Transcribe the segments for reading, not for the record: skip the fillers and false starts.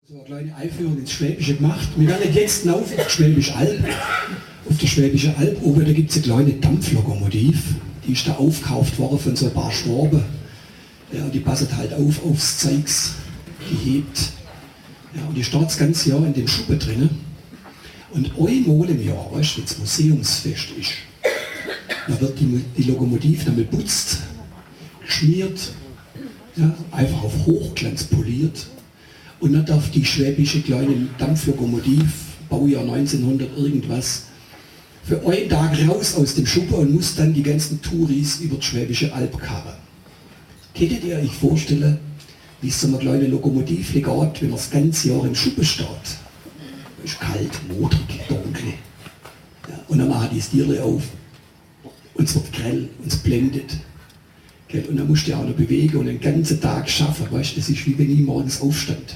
So eine kleine Einführung ins Schwäbische gemacht. Wir werden jetzt auf die Schwäbische Alb. Auf der Schwäbische Alb oben, da gibt es eine kleine Dampflokomotiv. Die ist da aufgekauft worden von so ein paar Schwaben. Ja, die passt halt aufs Zeugs. Die hebt. Ja, und die steht das ganze Jahr in dem Schuppen drin. Und einmal im Jahr, weißt du, wenn das Museumsfest ist, da wird die Lokomotive damit putzt, geschmiert, ja, einfach auf Hochglanz poliert. Und dann darf die schwäbische kleine Dampflokomotive, Baujahr 1900 irgendwas, für einen Tag raus aus dem Schuppen und muss dann die ganzen Touris über die Schwäbische Alb karren. Könntet ihr euch vorstellen, wie so eine kleine Lokomotive geht, wenn man das ganze Jahr im Schuppen steht? Es ist kalt, modrig, dunkel. Ja, und dann machen die das Tierle auf. Und es wird grell, und es blendet. Und dann musst du ja auch noch bewegen und den ganzen Tag schaffen. Weißt du, das ist wie wenn ich morgens aufstand.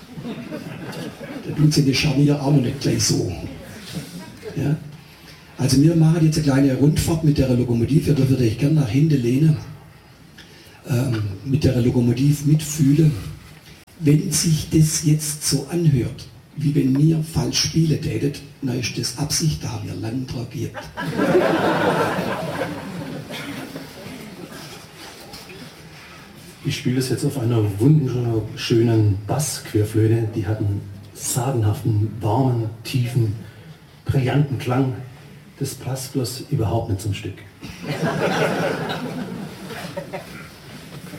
Da tut sie in die Scharnier auch noch nicht gleich so. Ja? Also wir machen jetzt eine kleine Rundfahrt mit der Lokomotive. Da würde ich gerne nach hinten lehnen. Mit der Lokomotive mitfühlen. Wenn sich das jetzt so anhört, wie wenn wir falsch spielen täten, dann ist das Absicht, da haben wir lang dran gehabt. Ich spiele es jetzt auf einer wunderschönen Bassquerflöte. Die hat einen sagenhaften, warmen, tiefen, brillanten Klang. Das passt bloß überhaupt nicht zum Stück.